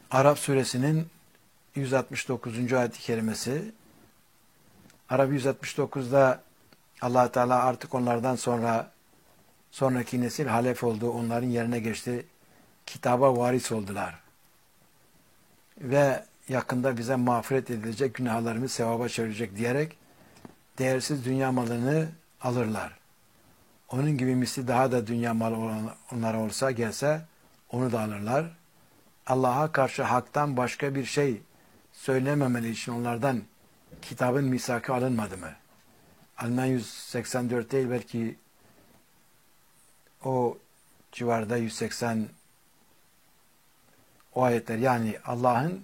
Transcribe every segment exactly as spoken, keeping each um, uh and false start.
Araf suresinin yüz altmış dokuzuncu ayet-i kerimesi. Araf yüz altmış dokuzda Allah Teala artık onlardan sonra sonraki nesil halef oldu. Onların yerine geçti. Kitaba varis oldular. Ve yakında bize mağfiret edilecek, günahlarımız sevaba çevirecek diyerek değersiz dünya malını alırlar. Onun gibi misli daha da dünya malı olan onlara olsa gelse onu da alırlar. Allah'a karşı haktan başka bir şey söylememeli için onlardan kitabın misakı alınmadı mı? Alman yüz seksen dört değil, belki o civarda yüz seksen o ayetler, yani Allah'ın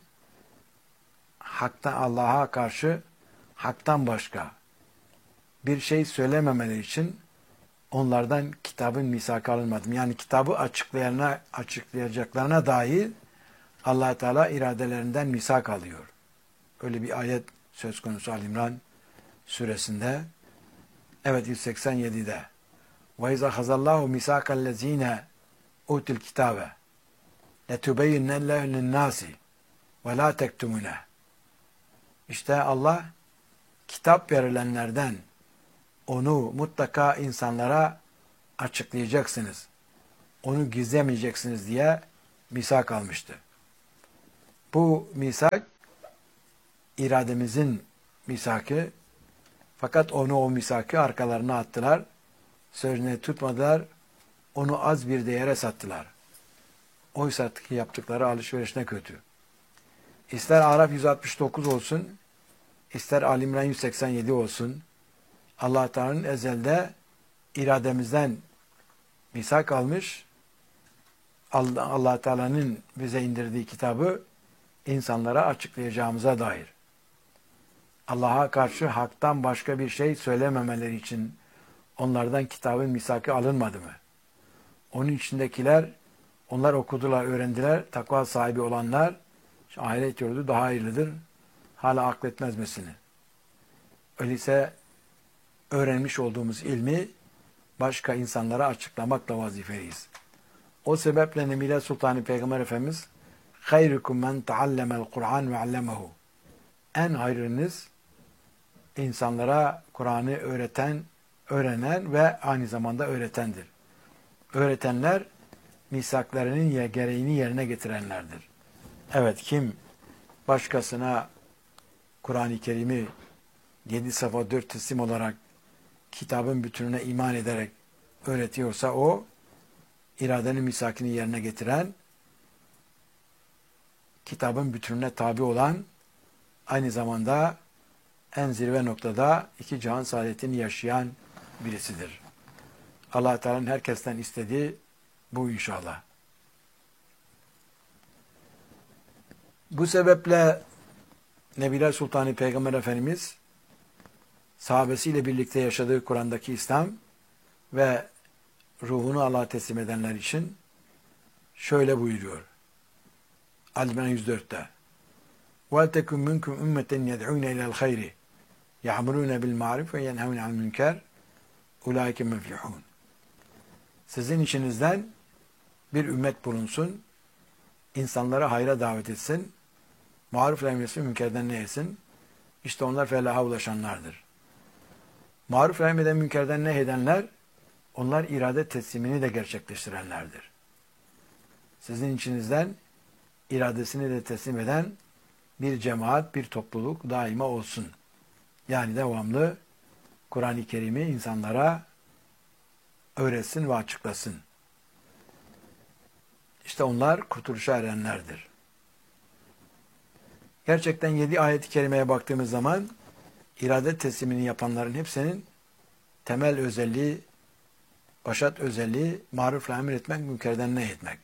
haktan, Allah'a karşı haktan başka bir şey söylememeleri için onlardan kitabın misakı alınmadı mı? Yani kitabı açıklayana, açıklayacaklarına dair Allah Teala iradelerinden misak alıyor. Öyle bir ayet söz konusu Ali İmran suresinde. Evet, yüz seksen yedide. وَاِذَا خَزَ اللّٰهُ مِسَاكَ الَّذ۪ينَ اُوتُ الْكِتَابَ لَتُبَيِّنَّ اللّٰهُ لِلنَّاسِ وَلَا تَكْتُمُونَهُ. İşte Allah kitap verilenlerden onu mutlaka insanlara açıklayacaksınız, onu gizlemeyeceksiniz diye misak almıştı. Bu misak irademizin misakı, fakat onu, o misakı arkalarına attılar, sözüne tutmadılar, onu az bir değere sattılar. Oysa yaptıkları alışveriş ne kötü. İster Araf yüz altmış dokuz olsun, ister Ali İmran yüz seksen yedi olsun, Allah Teala'nın ezelde irademizden misak almış, Allah, Allah Teala'nın bize indirdiği kitabı insanlara açıklayacağımıza dair. Allah'a karşı haktan başka bir şey söylememeleri için onlardan kitabın misakı alınmadı mı? Onun içindekiler, onlar okudular, öğrendiler, takva sahibi olanlar, ahiret yurdu daha hayırlıdır, hala akletmez misini? Öyleyse öğrenmiş olduğumuz ilmi başka insanlara açıklamakla vazifeliyiz. O sebeple Nebiyler Sultanı Peygamber Efendimiz "Hayrukum men taallemel Kur'an ve allemehu." En hayrınız insanlara Kur'an'ı öğreten, öğrenen ve aynı zamanda öğretendir. Öğretenler misaklarının gereğini yerine getirenlerdir. Evet, kim başkasına Kur'an-ı Kerim'i yedi safa dört teslim olarak kitabın bütününe iman ederek öğretiyorsa o iradenin misakını yerine getiren, kitabın bütününe tabi olan, aynı zamanda en zirve noktada iki cihan saadetini yaşayan birisidir. Allah Teala'nın herkesten istediği bu inşallah. Bu sebeple Nebiler Sultanı Peygamber Efendimiz sahabesiyle birlikte yaşadığı Kur'an'daki İslam ve ruhunu Allah'a teslim edenler için şöyle buyuruyor. Ali yüz dörtte. وَلْتَكُمْ مِنْكُمْ اُمَّةً يَدْعُونَ اِلَى الْخَيْرِ يَعْمُرُونَ بِالْمَعْرِفِ وَيَنْهَوْنَ عَنْ الْمُنْكَرِ اُولَٰئِكَ مُفْلِحُونَ. Sizin içinizden bir ümmet bulunsun, insanlara hayra davet etsin, maruf emretsin, münkerden nehyesin. İşte onlar felaha ulaşanlardır. Maruf emreden, münkerden nehyedenler, onlar irade teslimini de gerçekleştirenlerdir. Sizin içinizden iradesini de teslim eden bir cemaat, bir topluluk daima olsun. Yani devamlı Kur'an-ı Kerim'i insanlara öğretsin ve açıklasın. İşte onlar kurtuluşa erenlerdir. Gerçekten yedi ayet-i kerimeye baktığımız zaman irade teslimini yapanların hepsinin temel özelliği, başat özelliği marufla emretmek, münkerden nehyetmek.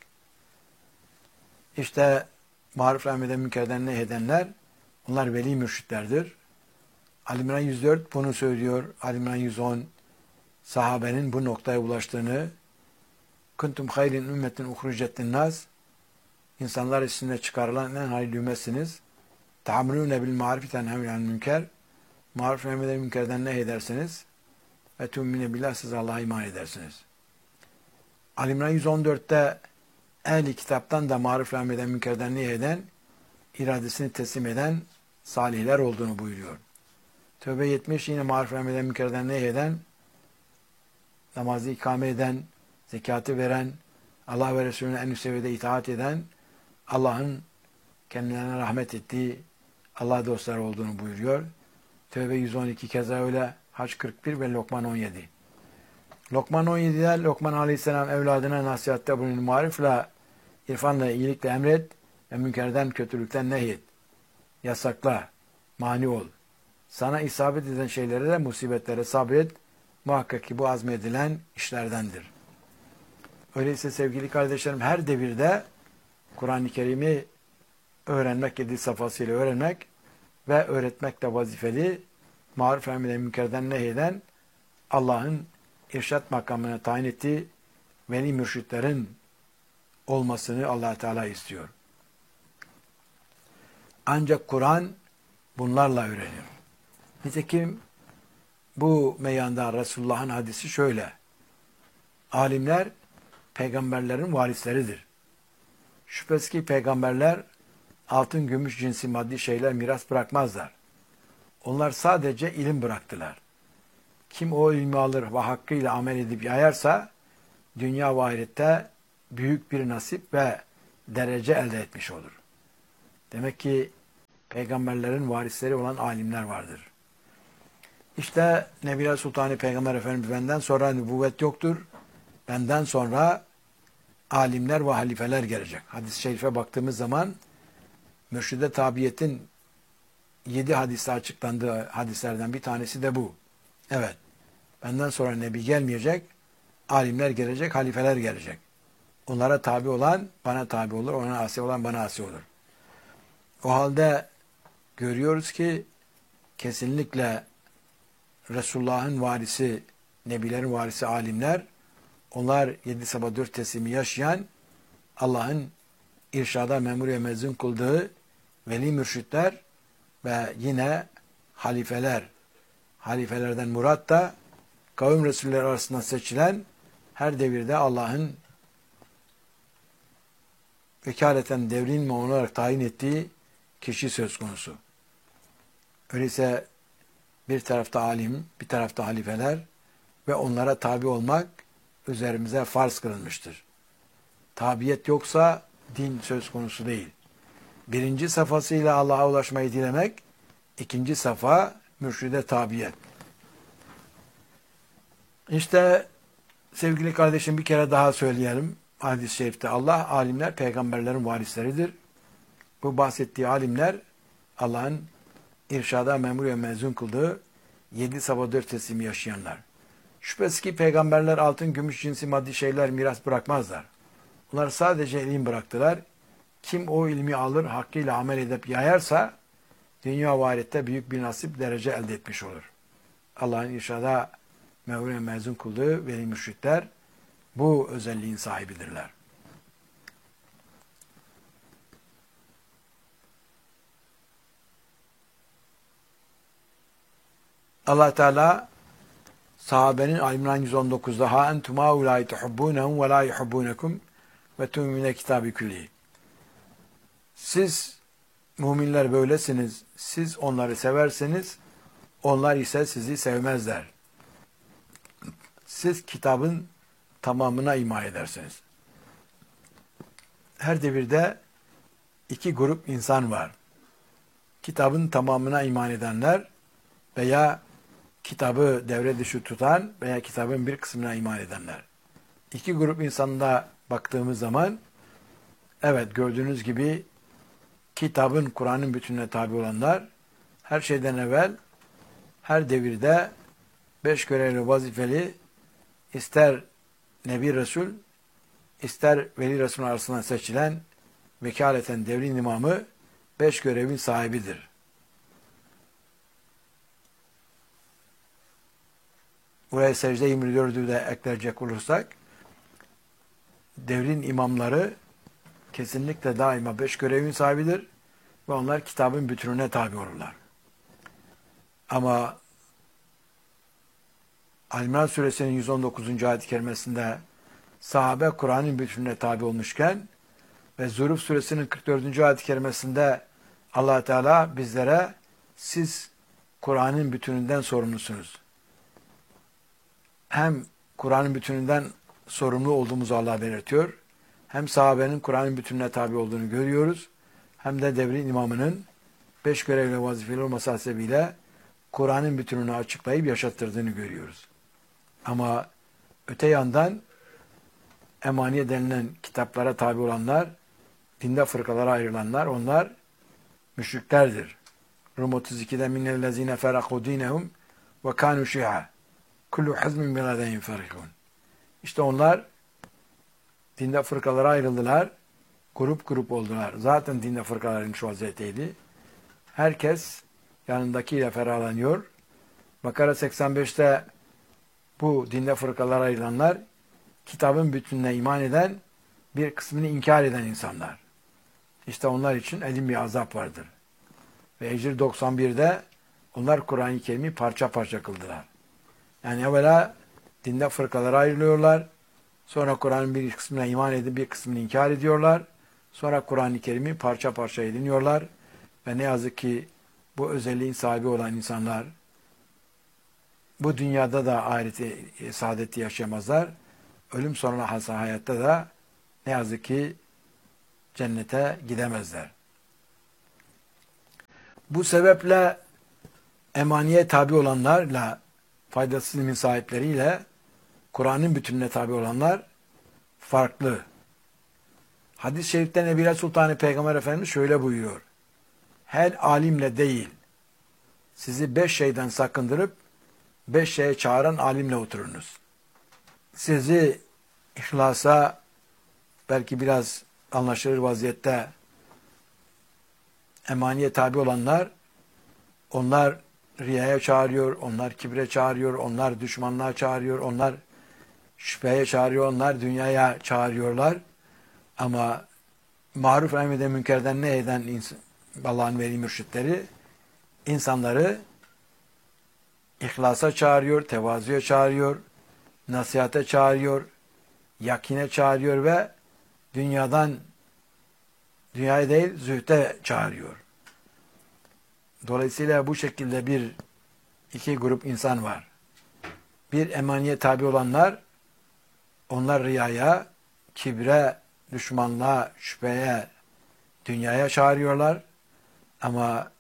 İşte marufla emreden, münkerden nehyedenler, onlar veli mürşitlerdir. Ali İmran yüz dört bunu söylüyor. Ali İmran yüz on sahabenin bu noktaya ulaştığını, kuntum hayrin ümmetin uhricettin nas, insanlar içinde çıkarılan en hayırlı ümmetsiniz. Ta'amrûne bil ma'rifi tenhevne anil münker, maruf emreden, münkerden nehyedersiniz ve tu'mine billah, siz Allah'a iman edersiniz. Ali İmran yüz on dörtte ehli kitaptan da maruf emreden, münkerden nehyeden, iradesini teslim eden salihler olduğunu buyuruyor. Tövbe yetmiş yine maruf emreden, münkerden nehyeden, namazı ikame eden, zekatı veren, Allah ve Resulüne en üst seviyede itaat eden, Allah'ın kendilerine rahmet ettiği Allah dostları olduğunu buyuruyor. Tövbe yüz on iki keza öyle, Hac kırk bir ve Lokman on yedi. Lokman on yedi'de Lokman Aleyhisselam evladına nasihatte bulunur. Marifle, irfanla, iyilikle emret ve münkerden, kötülükten nehyet. Yasakla, mani ol. Sana isabet eden şeylere de musibetlere sabret. Muhakkak ki bu azmedilen işlerdendir. Öyleyse sevgili kardeşlerim, her devirde Kur'an-ı Kerim'i öğrenmek, yedi safhasıyla öğrenmek ve öğretmek de vazifeli. Maruf emreden, münkerden nehyeden Allah'ın irşat makamına tayin ettiği veli mürşitlerin olmasını Allah Teala istiyor. Ancak Kur'an bunlarla öğrenir. Nitekim bu meyanda Resulullah'ın hadisi şöyle: alimler peygamberlerin varisleridir. Şüphesiz ki peygamberler altın, gümüş cinsi maddi şeyler miras bırakmazlar. Onlar sadece ilim bıraktılar. Kim o ilmi alır ve hakkıyla amel edip yayarsa dünya ve ahirette büyük bir nasip ve derece elde etmiş olur. Demek ki peygamberlerin varisleri olan alimler vardır. İşte Nebiler Sultanı Peygamber Efendimiz benden sonra nübüvvet yoktur. Benden sonra alimler ve halifeler gelecek. Hadis-i şerife baktığımız zaman mürşide tabiyetin yedi hadiste açıklandığı hadislerden bir tanesi de bu. Evet, benden sonra nebi gelmeyecek, alimler gelecek, halifeler gelecek. Onlara tabi olan bana tabi olur, ona asi olan bana asi olur. O halde görüyoruz ki kesinlikle Resulullah'ın varisi, nebilerin varisi alimler, onlar yedi sabah dört teslimi yaşayan, Allah'ın irşada memur ve mezun kıldığı veli mürşitler ve yine halifeler. Halifelerden murat da kavim resulleri arasında seçilen, her devirde Allah'ın vekaleten devrin mi olarak tayin ettiği kişi söz konusu. Öyleyse bir tarafta alim, bir tarafta halifeler ve onlara tabi olmak üzerimize farz kılınmıştır. Tabiyet yoksa din söz konusu değil. Birinci safhasıyla Allah'a ulaşmayı dilemek, ikinci safa mürşide tabiyet. İşte sevgili kardeşim, bir kere daha söyleyelim. Hadis-i şerifte Allah, alimler peygamberlerin varisleridir. Bu bahsettiği alimler Allah'ın irşada memur ve mezun kıldığı yedi sabah dört teslimi yaşayanlar. Şüphesiz ki peygamberler altın, gümüş cinsi maddi şeyler miras bırakmazlar. Onlar sadece ilim bıraktılar. Kim o ilmi alır, hakkıyla amel edip yayarsa dünya ve ahirette büyük bir nasip, derece elde etmiş olur. Allah'ın irşada memur ve mezun kıldığı veli mürşitler bu özelliğin sahibidirler. Allah Teala sahabenin Ali-İmran yüz on dokuz'da ha entum haulâi tuhibbûnehum ve lâ yuhibbûnekum ve tu'minûne kitâbi küllihi. Siz müminler böylesiniz. Siz onları severseniz onlar ise sizi sevmezler. Siz kitabın tamamına iman edersiniz. Her devirde iki grup insan var. Kitabın tamamına iman edenler veya kitabı devre dışı tutan veya kitabın bir kısmına iman edenler. İki grup insanda baktığımız zaman, evet, gördüğünüz gibi kitabın, Kur'an'ın bütününe tabi olanlar, her şeyden evvel her devirde beş görevli vazifeli, ister Nebi Resul, ister Veli Resul arasından seçilen vekaleten devrin imamı beş görevin sahibidir. Buraya secde yirmi dörd'ü de eklerecek olursak, devrin imamları kesinlikle daima beş görevin sahibidir ve onlar kitabın bütününe tabi olurlar. Ama Ali-İmran suresinin yüz on dokuz'uncu ayet-i kerimesinde sahabe Kur'an'ın bütününe tabi olmuşken ve Zuhruf suresinin kırk dördüncü ayet-i kerimesinde Allah Teala bizlere siz Kur'an'ın bütününden sorumlusunuz. Hem Kur'an'ın bütününden sorumlu olduğumuzu Allah belirtiyor. Hem sahabenin Kur'an'ın bütününe tabi olduğunu görüyoruz. Hem de devrin imamının beş görevli vazifeli olması hasebiyle Kur'an'ın bütününü açıklayıp yaşattırdığını görüyoruz. Ama öte yandan emaniye denilen kitaplara tabi olanlar, dinde fırkalara ayrılanlar, onlar müşriklerdir. Rum otuz ikide minnellezine ferakû dinehum ve kânû şi'a. Kullu hizmin biladeyhim ferihun. İşte onlar dinde fırkalara ayrıldılar, grup grup oldular. Zaten dinde fırkaların şu vaziyeteydi. Herkes yanındakiyle ferahlanıyor. Bakara seksen beşte bu dinde fırkalara ayrılanlar, kitabın bütününe iman eden, bir kısmını inkar eden insanlar. İşte onlar için elin bir azap vardır. Ve Ecr doksan birde onlar Kur'an-ı Kerim'i parça parça kıldılar. Yani evvela dinde fırkalara ayrılıyorlar. Sonra Kur'an'ın bir kısmına iman edip bir kısmını inkar ediyorlar. Sonra Kur'an-ı Kerim'i parça parça ediniyorlar. Ve ne yazık ki bu özelliğin sahibi olan insanlar bu dünyada da ahireti, saadeti yaşayamazlar. Ölüm sonrası hayatta da ne yazık ki cennete gidemezler. Bu sebeple emaniye tabi olanlarla, faydasız ilmin sahipleriyle Kur'an'ın bütününe tabi olanlar farklı. Hadis-i şerifte Nebile Sultanı Peygamber Efendimiz şöyle buyuruyor. Her alimle değil, sizi beş şeyden sakındırıp beş şeye çağıran alimle oturunuz. Sizi ihlasa belki biraz anlaşılır vaziyette emaniye tabi olanlar, onlar riyaya çağırıyor, onlar kibre çağırıyor, onlar düşmanlığa çağırıyor, onlar şüpheye çağırıyor, onlar dünyaya çağırıyorlar. Ama maruf emrede münkerden ne eden Allah'ın veli mürşitleri insanları ihlasa çağırıyor, tevazuya çağırıyor, nasihate çağırıyor, yakine çağırıyor ve dünyadan dünyaya değil zühte çağırıyor. Dolayısıyla bu şekilde bir iki grup insan var. Bir emaniye tabi olanlar, onlar riyaya, kibre, düşmanlığa, şüpheye, dünyaya çağırıyorlar. Ama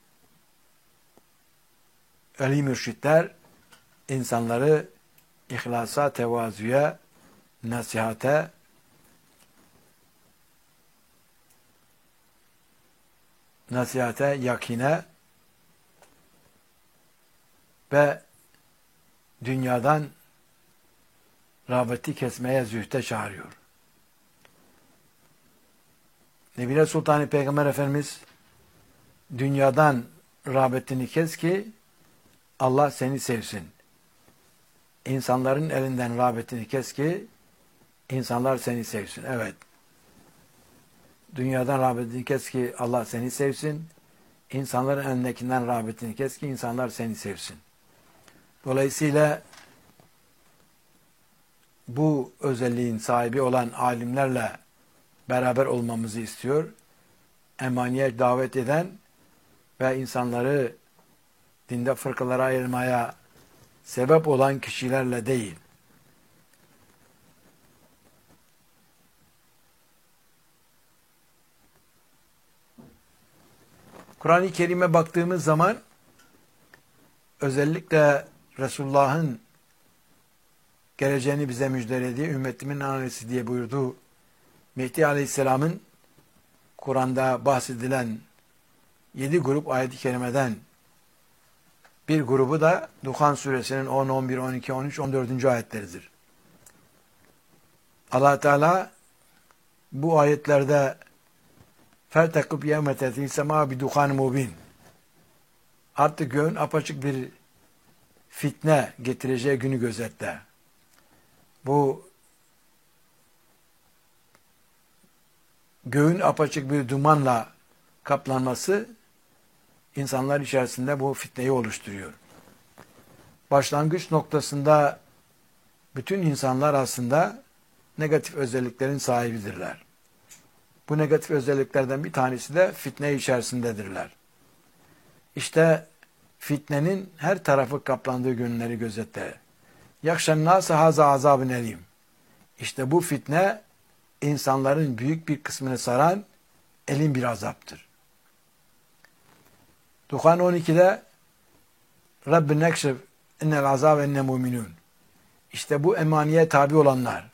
veli mürşitler insanları ihlasa, tevazuya, nasihate, nasihate, yakine ve dünyadan rağbeti kesmeye, zühte çağırıyor. Nebile Sultanı Peygamber Efendimiz dünyadan rağbetini kes ki Allah seni sevsin. İnsanların elinden rağbetini kes ki insanlar seni sevsin. Evet. Dünyadan rağbetini kes ki Allah seni sevsin. İnsanların elindekinden rağbetini kes ki insanlar seni sevsin. Dolayısıyla bu özelliğin sahibi olan alimlerle beraber olmamızı istiyor. Emaniye davet eden ve insanları dinde fırkalara ayırmaya sebep olan kişilerle değil. Kur'an-ı Kerim'e baktığımız zaman özellikle Resulullah'ın geleceğini bize müjdelediği, ümmetimin annesi diye buyurduğu Mehdi Aleyhisselam'ın Kur'an'da bahsedilen yedi grup ayet-i kerimeden bir grubu da Duhan suresinin on, on bir, on iki, on üç, on dördüncü ayetleridir. Allah Teala bu ayetlerde فَرْتَقُبْ يَوْمَ تَتِي سَمَا بِدُخَانِ مُبِينَ artık göğün apaçık bir fitne getireceği günü gözetle. Bu göğün apaçık bir dumanla kaplanması insanlar içerisinde bu fitneyi oluşturuyor. Başlangıç noktasında bütün insanlar aslında negatif özelliklerin sahibidirler. Bu negatif özelliklerden bir tanesi de fitne içerisindedirler. İşte fitnenin her tarafı kaplandığı günleri gözetle. Yakşen nâse hâzâ azâbın elîm. İşte bu fitne insanların büyük bir kısmını saran elin bir azaptır. Duhan on ikide Rabbin nekşef innel azâb enne mu'minûn. İşte bu emaniye tabi olanlar,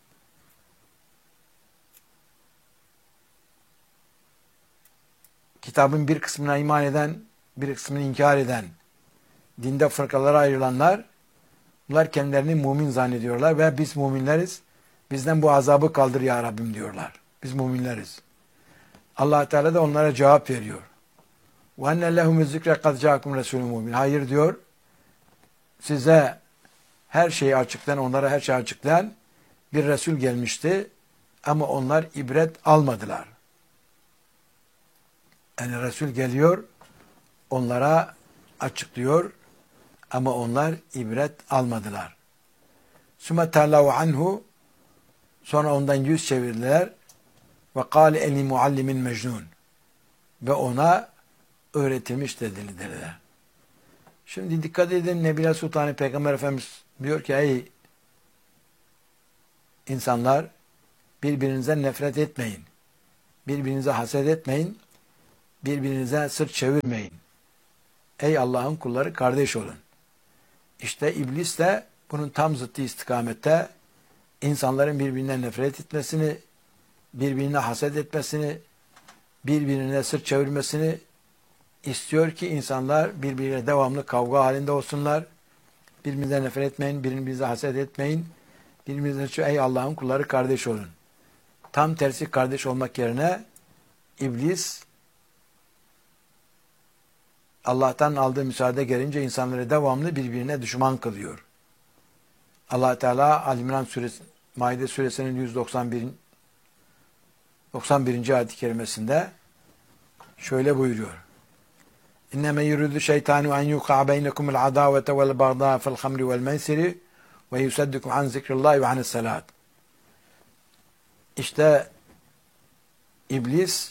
kitabın bir kısmına iman eden, bir kısmını inkar eden, dinde fırkalara ayrılanlar, bunlar kendilerini mümin zannediyorlar ve biz müminleriz, bizden bu azabı kaldır ya Rabbim diyorlar. Biz müminleriz. Allah Teala da onlara cevap veriyor. وَاَنَّ لَهُمُ الذِّكْرَ قَدْ جَاءَكُمْ رَسُولٌ مُّبِينٌ. Hayır diyor, size her şeyi açıklayan, onlara her şeyi açıklayan bir Resul gelmişti ama onlar ibret almadılar. Yani Resul geliyor, onlara açıklıyor ama onlar ibret almadılar. ثُمَّ تَعْلَوْا عَنْهُ. Sonra ondan yüz çevirdiler. وَقَالِ اَنِي مُعَلِّمٍ مَجْنُونَ. Ve ona öğretilmiş dediler. Şimdi dikkat edin, Nebile Sultanı Peygamber Efendimiz diyor ki ey insanlar, birbirinize nefret etmeyin. Birbirinize haset etmeyin. Birbirinize sırt çevirmeyin. Ey Allah'ın kulları, kardeş olun. İşte iblis de bunun tam zıttı istikamette insanların birbirinden nefret etmesini, birbirine haset etmesini, birbirine sırt çevirmesini istiyor ki insanlar birbiriyle devamlı kavga halinde olsunlar. Birbirinize nefret etmeyin, birbirinize haset etmeyin. Birbirinize ey Allah'ın kulları, kardeş olun. Tam tersi, kardeş olmak yerine iblis Allah'tan aldığı müsaade gelince insanları devamlı birbirine düşman kılıyor. Allah Teala Ali İmran suresi, Maide suresinin yüz doksan bir. doksan birinci ayet-i kerimesinde şöyle buyuruyor. İnneme yuridu şeytanu en yuqa beynekumul adavete vel bagda fil hamri vel meysiri ve yusaddikum an zikrillahi ve anis salat. İşte iblis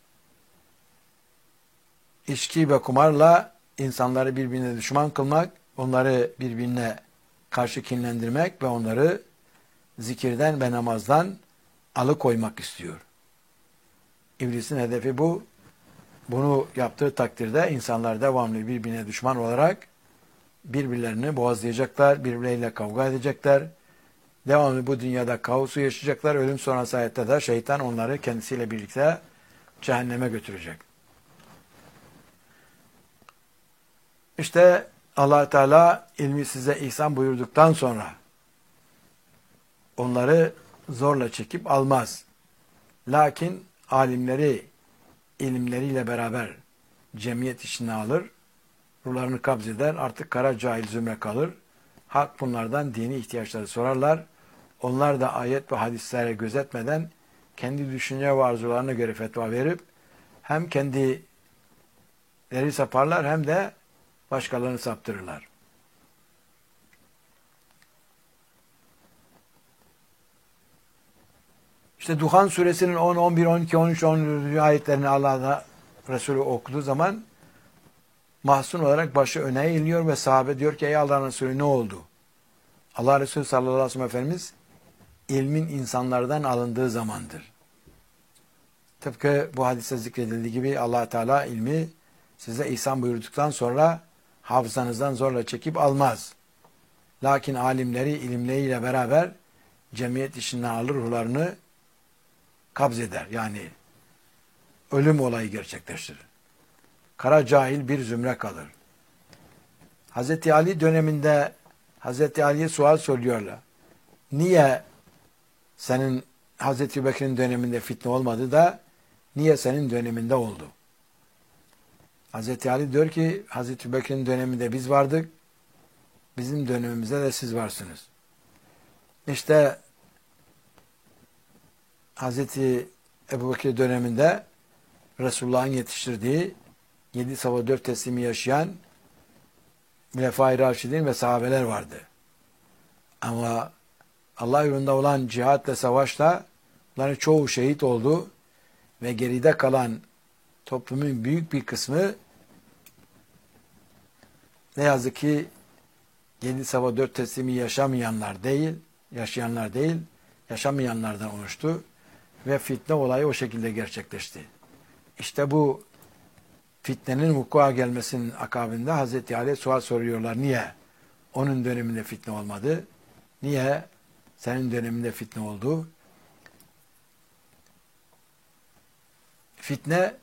içki ve kumarla insanları birbirine düşman kılmak, onları birbirine karşı kinlendirmek ve onları zikirden ve namazdan alıkoymak istiyor. İblisin hedefi bu. Bunu yaptığı takdirde insanlar devamlı birbirine düşman olarak birbirlerini boğazlayacaklar, birbirleriyle kavga edecekler. Devamlı bu dünyada kaosu yaşayacaklar. Ölüm sonrası hayatta da şeytan onları kendisiyle birlikte cehenneme götürecek. İşte Allah Teala ilmi size ihsan buyurduktan sonra onları zorla çekip almaz. Lakin alimleri ilimleriyle beraber cemiyet içine alır, ruhlarını kabzeder, artık kara cahil zümre kalır. Hak bunlardan dini ihtiyaçları sorarlar. Onlar da ayet ve hadislere gözetmeden kendi düşünce ve arzularına göre fetva verip hem kendileri saparlar hem de başkalarını saptırırlar. İşte Duhan suresinin on, on bir, on iki, on üç, on dört ayetlerini Allah'da Resulü okuduğu zaman mahzun olarak başı öne eğiliyor ve sahabe diyor ki ey Allah'ın Resulü ne oldu? Allah Resulü sallallahu aleyhi ve sellem Efendimiz ilmin insanlardan alındığı zamandır. Tıpkı bu hadise zikredildiği gibi Allah Teala ilmi size ihsan buyurduktan sonra hafızanızdan zorla çekip almaz. Lakin alimleri ilimleriyle beraber cemiyet içinden alır, ruhlarını kabzeder. Yani ölüm olayı gerçekleştirir. Kara cahil bir zümre kalır. Hazreti Ali döneminde Hazreti Ali'ye sual soruyorlar. Niye senin Hazreti Bekir'in döneminde fitne olmadı da niye senin döneminde oldu? Hazreti Ali diyor ki Hazreti Bekir'in döneminde biz vardık. Bizim dönemimizde de siz varsınız. İşte Hazreti Ebubekir döneminde Resulullah'ın yetiştirdiği yedi sabah dört teslimi yaşayan Mülefai Raşidin ve sahabeler vardı. Ama Allah yolunda olan cihat ve savaşta bunların çoğu şehit oldu ve geride kalan toplumun büyük bir kısmı ne yazık ki yedi sabah dört teslimi yaşamayanlar değil, yaşayanlar değil, yaşamayanlardan oluştu ve fitne olayı o şekilde gerçekleşti. İşte bu fitnenin vuku'a gelmesinin akabinde Hazreti Ali sual soruyorlar. Niye? Onun döneminde fitne olmadı. Niye? Senin döneminde fitne oldu. Fitne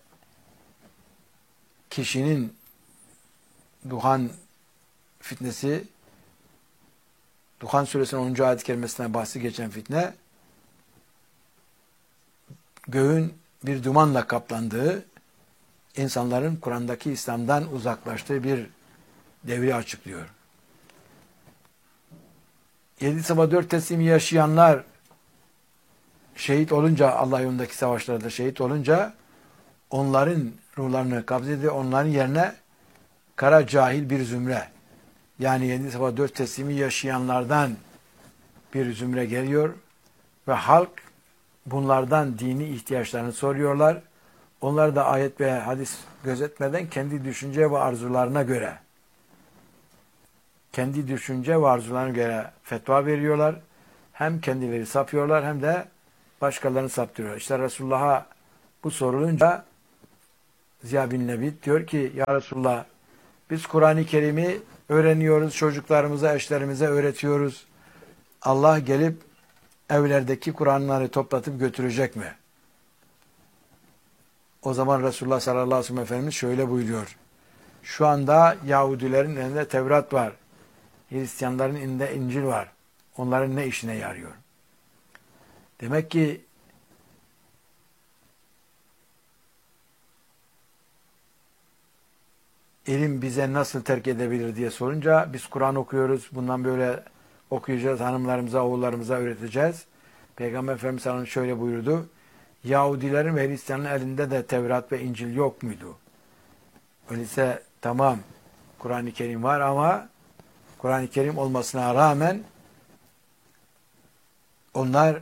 kişinin Duhan fitnesi, Duhan suresinin onuncu ayet-i kerimesinden bahsi geçen fitne, göğün bir dumanla kaplandığı, insanların Kur'an'daki İslam'dan uzaklaştığı bir devri açıklıyor. Yedi sabah dört teslimi yaşayanlar şehit olunca, Allah yolundaki savaşlarda şehit olunca, onların ruhlarını kabzediyor, onların yerine kara cahil bir zümre, yani yedi sabah dört teslimi yaşayanlardan bir zümre geliyor ve halk bunlardan dini ihtiyaçlarını soruyorlar. Onlar da ayet ve hadis gözetmeden kendi düşünce ve arzularına göre kendi düşünce ve arzularına göre fetva veriyorlar. Hem kendileri sapıyorlar hem de başkalarını saptırıyorlar. İşte Resulullah'a bu sorulunca Ziya bin Lebit diyor ki, ya Resulullah, biz Kur'an-ı Kerim'i öğreniyoruz, çocuklarımıza, eşlerimize öğretiyoruz. Allah gelip evlerdeki Kur'anları toplatıp götürecek mi? O zaman Resulullah sallallahu aleyhi ve sellem Efendimiz şöyle buyuruyor. Şu anda Yahudilerin elinde Tevrat var. Hristiyanların elinde İncil var. Onların ne işine yarıyor? Demek ki ilim bize nasıl terk edebilir diye sorunca, biz Kur'an okuyoruz, bundan böyle okuyacağız, hanımlarımıza, oğullarımıza öğreteceğiz. Peygamber Efendimiz sallallahu aleyhi ve sellem şöyle buyurdu. Yahudilerin ve Hristiyanların elinde de Tevrat ve İncil yok muydu? Öyleyse tamam, Kur'an-ı Kerim var ama Kur'an-ı Kerim olmasına rağmen onlar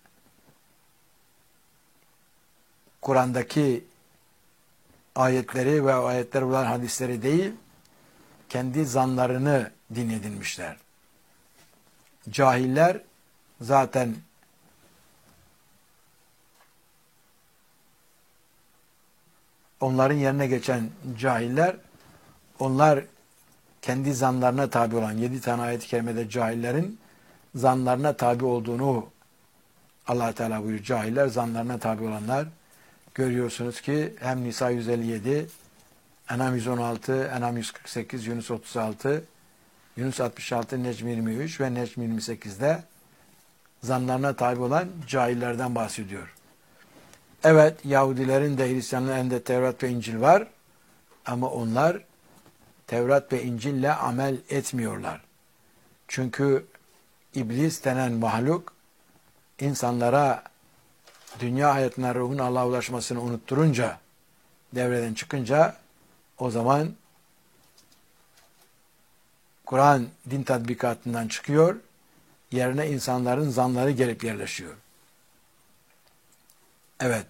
Kur'an'daki ayetleri ve ayetler olan hadisleri değil, kendi zanlarını din edinmişler. Cahiller zaten onların yerine geçen cahiller, onlar kendi zanlarına tabi olan, yedi tane ayet-i kerimede cahillerin zanlarına tabi olduğunu Allah Teala buyuruyor. Cahiller, zanlarına tabi olanlar. Görüyorsunuz ki hem Nisa yüz elli yedi, En'am yüz on altı, En'am yüz kırk sekiz, Yunus otuz altı, Yunus altmış altı, Necm yirmi üç ve Necm yirmi sekizde zanlarına tabi olan cahillerden bahsediyor. Evet, Yahudilerin de Hristiyanların elinde Tevrat ve İncil var ama onlar Tevrat ve İncil'le amel etmiyorlar. Çünkü iblis denen mahluk insanlara dünya hayatına ruhun Allah'a ulaşmasını unutturunca, devreden çıkınca o zaman Kur'an din tatbikatından çıkıyor, yerine insanların zanları gelip yerleşiyor. Evet.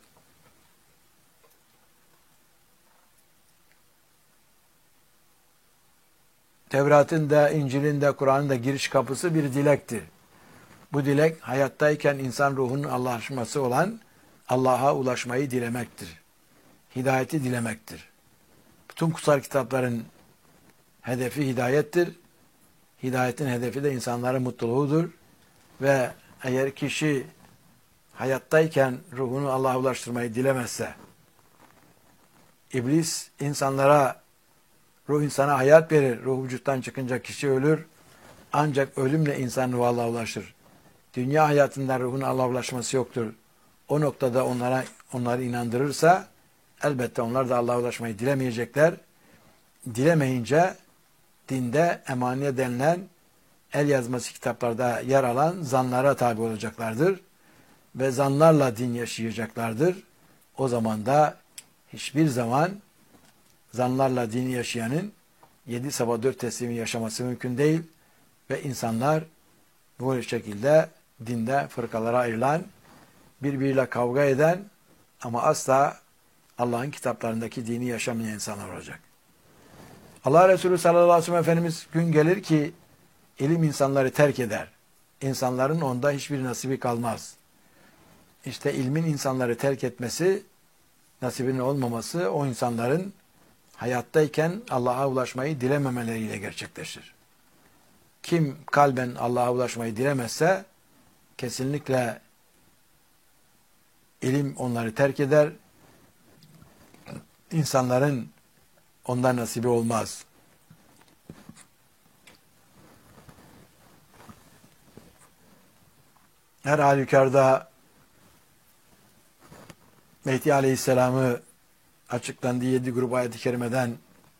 Tevrat'ın da, İncil'in de, Kur'an'ın da giriş kapısı bir dilektir. Bu dilek hayattayken insan ruhunun Allah'laşması olan Allah'a ulaşmayı dilemektir. Hidayeti dilemektir. Bütün kutsal kitapların hedefi hidayettir. Hidayetin hedefi de insanların mutluluğudur. Ve eğer kişi hayattayken ruhunu Allah'a ulaştırmayı dilemezse, iblis insanlara, ruh insana hayat verir, ruh vücuttan çıkınca kişi ölür, ancak ölümle insan ruhu Allah'a ulaşır. Dünya hayatında ruhun Allah'a ulaşması yoktur. O noktada onlara onları inandırırsa, elbette onlar da Allah'a ulaşmayı dilemeyecekler. Dilemeyince, dinde emaniye denilen el yazması kitaplarda yer alan zanlara tabi olacaklardır. Ve zanlarla din yaşayacaklardır. O zaman da hiçbir zaman zanlarla dini yaşayanın yedi sabah dört teslimi yaşaması mümkün değil. Ve insanlar bu şekilde dinde fırkalara ayrılan, birbiriyle kavga eden ama asla Allah'ın kitaplarındaki dini yaşamayan insanlar olacak. Allah Resulü sallallahu aleyhi ve sellem Efendimiz gün gelir ki ilim insanları terk eder. İnsanların onda hiçbir nasibi kalmaz. İşte ilmin insanları terk etmesi, nasibinin olmaması o insanların hayattayken Allah'a ulaşmayı dilememeleriyle gerçekleşir. Kim kalben Allah'a ulaşmayı dilemezse kesinlikle ilim onları terk eder. İnsanların ondan nasibi olmaz. Her halükarda Mehdi Aleyhisselam'ı açıklandığı yedi grup ayet-i kerimeden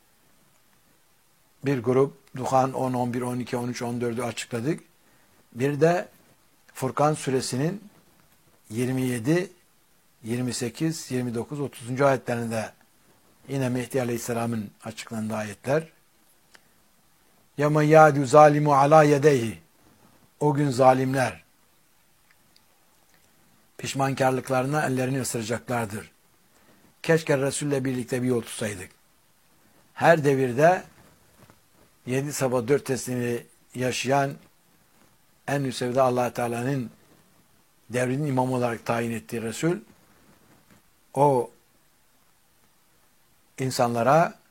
bir grup Duhan on, on bir, on iki, on üç, on dördü açıkladık. Bir de Furkan suresinin yirmi yedi, yirmi sekiz, yirmi dokuz, otuzuncu ayetlerinde yine Mehdi Aleyhisselam'ın açıklandığı ayetler. يَمَنْ يَعْدُ zalimu عَلَى يَدَيْهِ O gün zalimler pişmankarlıklarına ellerini ısıracaklardır. Keşke Resul'le birlikte bir yol tutsaydık. Her devirde yedi sabah dört teslimi yaşayan en üst seviyede Allah Teala'nın devrinin imamı olarak tayin ettiği Resul o insanlara